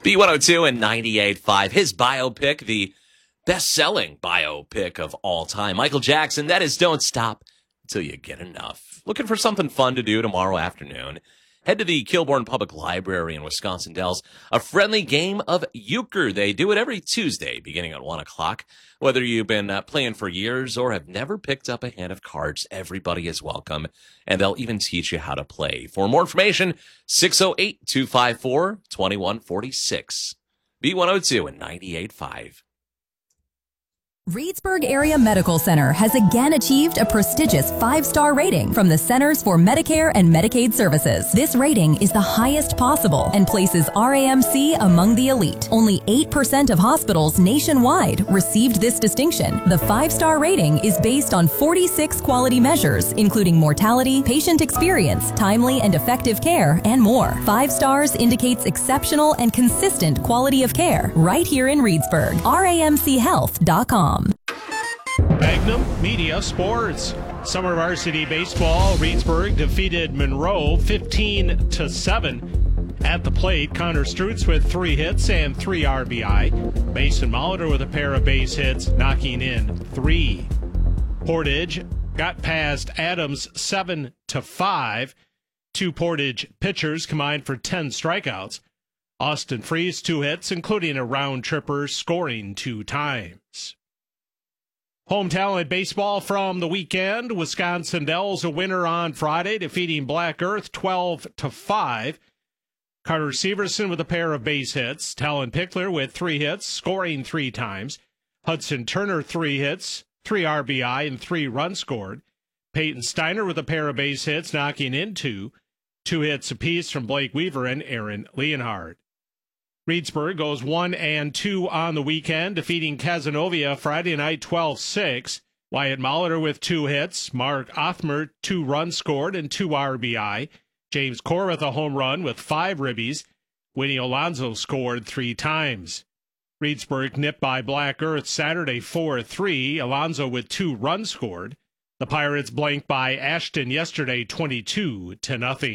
B102 and 98.5. His biopic, the best-selling biopic of all time. Michael Jackson, that is Don't Stop Until You Get Enough. Looking for something fun to do tomorrow afternoon? Head to the Kilbourne Public Library in Wisconsin Dells. A friendly game of euchre. They do it every Tuesday, beginning at 1 o'clock. Whether you've been playing for years or have never picked up a hand of cards, everybody is welcome, and they'll even teach you how to play. For more information, 608-254-2146. B102 and 98.5. Reedsburg Area Medical Center has again achieved a prestigious 5-star rating from the Centers for Medicare and Medicaid Services. This rating is the highest possible and places RAMC among the elite. Only 8% of hospitals nationwide received this distinction. The 5-star rating is based on 46 quality measures, including mortality, patient experience, timely and effective care, and more. 5 stars indicates exceptional and consistent quality of care right here in Reedsburg. RAMChealth.com. Magnum Media Sports. Summer varsity baseball. Reedsburg defeated Monroe 15-7. At the plate, Connor Strutz with 3 hits and 3 RBI. Mason Molitor with a pair of base hits, knocking in 3. Portage got past Adams 7-5. 2 Portage pitchers combined for 10 strikeouts. Austin Freeze 2 hits, including a round tripper, scoring 2 times. Home talent baseball from the weekend. Wisconsin Dells a winner on Friday, defeating Black Earth 12-5. Carter Severson with a pair of base hits. Talon Pickler with 3 hits, scoring 3 times. Hudson Turner 3 hits, 3 RBI, and 3 runs scored. Peyton Steiner with a pair of base hits, knocking in 2. 2 hits apiece from Blake Weaver and Aaron Leonhardt. Reedsburg goes 1-2 on the weekend, defeating Cazenovia Friday night 12-6. Wyatt Molitor with 2 hits. Mark Othmer, 2 runs scored and 2 RBI. James Corr with a home run with 5 ribbies. Winnie Alonso scored 3 times. Reedsburg nipped by Black Earth Saturday 4-3. Alonso with 2 runs scored. The Pirates blanked by Ashton yesterday 22-0.